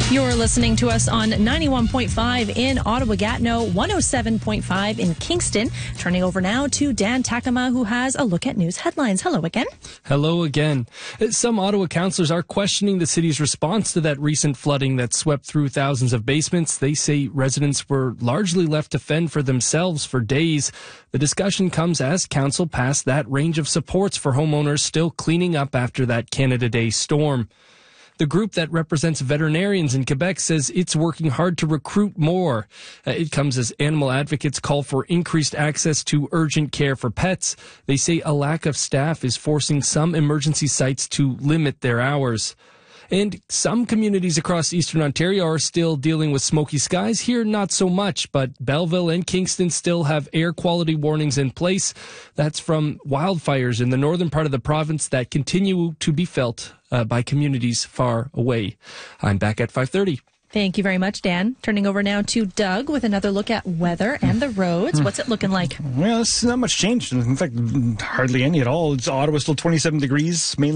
You're listening to us on 91.5 in Ottawa-Gatineau, 107.5 in Kingston. Turning over now to Dan Takama, who has a look at news headlines. Hello again. Hello again. Some Ottawa councillors are questioning the city's response to that recent flooding that swept through thousands of basements. They say residents were largely left to fend for themselves for days. The discussion comes as council passed that range of supports for homeowners still cleaning up after that Canada Day storm. The group that represents veterinarians in Quebec says it's working hard to recruit more. It comes as animal advocates call for increased access to urgent care for pets. They say a lack of staff is forcing some emergency sites to limit their hours. And some communities across Eastern Ontario are still dealing with smoky skies. Here, not so much, but Belleville and Kingston still have air quality warnings in place. That's from wildfires in the northern part of the province that continue to be felt by communities far away. I'm back at 5:30. Thank you very much, Dan. Turning over now to Doug with another look at weather and the roads. What's it looking like? Well, it's not much change. In fact, hardly any at all. It's Ottawa still 27 degrees, mainly